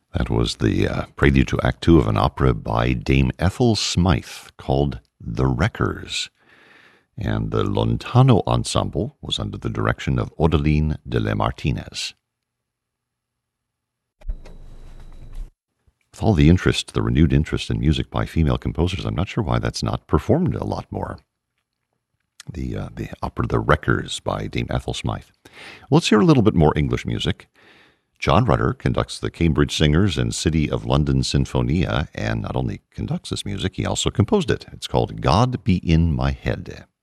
That was the prelude to Act Two of an opera by Dame Ethel Smythe called The Wreckers. And the Lontano Ensemble was under the direction of Odeline de la Martinez. With all the interest, the renewed interest in music by female composers, I'm not sure why that's not performed a lot more. The opera The Wreckers by Dame Ethel Smythe. Let's hear a little bit more English music. John Rutter conducts the Cambridge Singers and City of London Sinfonia, and not only conducts this music, he also composed it. It's called God Be in My Head.